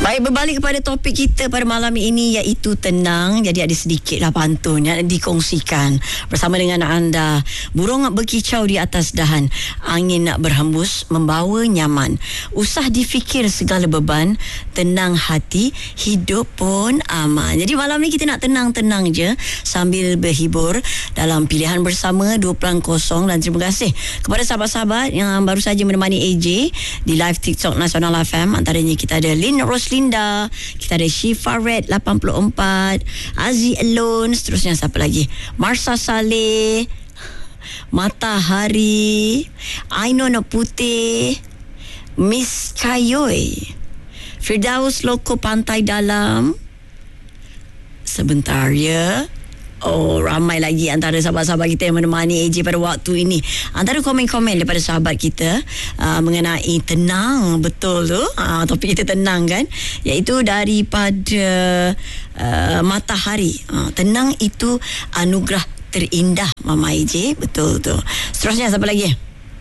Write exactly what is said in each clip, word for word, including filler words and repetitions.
Baik, berbalik kepada topik kita pada malam ini iaitu tenang. Jadi ada sedikitlah pantun yang dikongsikan bersama dengan anda. Burung berkicau di atas dahan, angin nak berhembus membawa nyaman. Usah difikir segala beban, tenang hati, hidup pun aman. Jadi malam ni kita nak tenang-tenang je sambil berhibur dalam pilihan bersama dua pelan kosong. Dan terima kasih kepada sahabat-sahabat yang baru saja menemani A J di live TikTok Nasional F M. Antaranya kita ada Lin Roslinda, kita ada Shifa Red lapan puluh empat, Aziz Alone, seterusnya siapa lagi? Marsha Saleh, Matahari, Ainun Putih, Miss Kayoy, Firdaus Loko Pantai Dalam. Sebentar ya. Oh, ramai lagi antara sahabat-sahabat kita yang menemani A J pada waktu ini. Antara komen-komen daripada sahabat kita uh, mengenai tenang, betul tu. Uh, topik kita tenang kan, iaitu daripada uh, Matahari. Uh, tenang itu anugerah terindah, Mama A J. Betul tu. Seterusnya siapa lagi?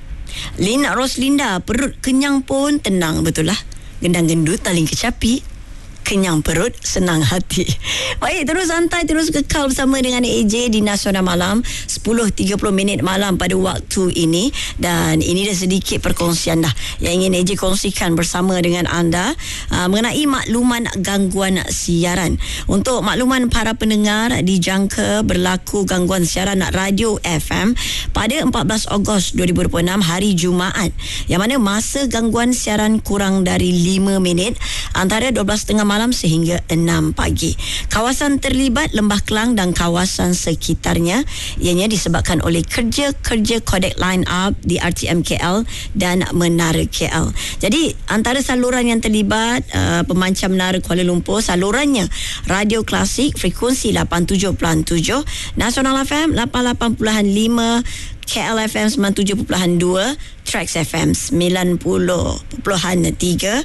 Lin Roslinda, perut kenyang pun tenang, betul lah. Gendang gendut taling kecapi, kenyang perut, senang hati. Baik, terus santai, terus kekal bersama dengan A J di Nasional Malam, sepuluh tiga puluh minit malam pada waktu ini. Dan ini dah sedikit perkongsian dah yang ingin A J kongsikan bersama dengan anda uh, mengenai makluman gangguan siaran. Untuk makluman para pendengar, dijangka berlaku gangguan siaran radio F M pada empat belas Ogos dua ribu dua puluh enam, hari Jumaat, yang mana masa gangguan siaran kurang dari lima minit antara dua belas tiga puluh malam sehingga enam pagi. Kawasan terlibat Lembah Kelang dan kawasan sekitarnya, ianya disebabkan oleh kerja-kerja kodek line up di R T M K L dan Menara K L. Jadi antara saluran yang terlibat, uh, pemancar Menara Kuala Lumpur, salurannya Radio Klasik frekuensi lapan puluh tujuh perpuluhan tujuh, Nasional F M lapan puluh lapan perpuluhan lima, K L F M sembilan puluh tujuh perpuluhan dua, Trax F M sembilan puluh perpuluhan tiga,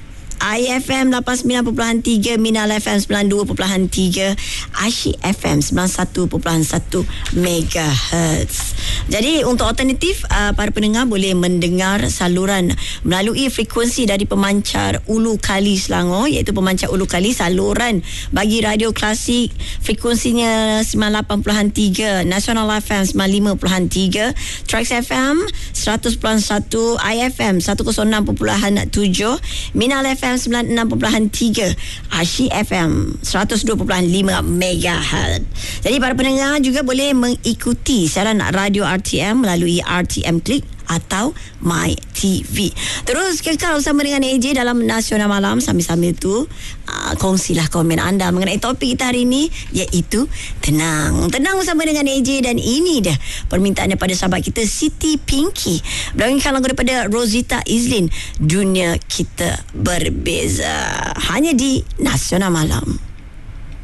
I F M lapan puluh sembilan perpuluhan tiga, Minal F M sembilan puluh dua perpuluhan tiga, Asyik F M sembilan puluh satu perpuluhan satu megahertz. Jadi untuk alternatif, uh, para pendengar boleh mendengar saluran melalui frekuensi dari pemancar Ulu Kali Selangor, iaitu pemancar Ulu Kali. Saluran bagi Radio Klasik frekuensinya sembilan puluh lapan perpuluhan tiga, Nasional F M sembilan puluh lima perpuluhan tiga, Trax F M seratus perpuluhan satu, I F M seratus enam perpuluhan tujuh, Minal F M sembilan puluh enam perpuluhan tiga, Asyik F M seratus dua perpuluhan lima megahertz. Jadi para pendengar juga boleh mengikuti siaran radio R T M melalui R T M Klik atau My T V. Terus kekal bersama dengan A J dalam Nasional Malam. Sambil-sambil tu uh, kongsilah komen anda mengenai topik kita hari ini, iaitu tenang. Tenang bersama dengan A J. Dan ini dah permintaan daripada sahabat kita Siti Pinky. Berangkat lagu daripada Rosita Izlin, Dunia Kita Berbeza, hanya di Nasional Malam.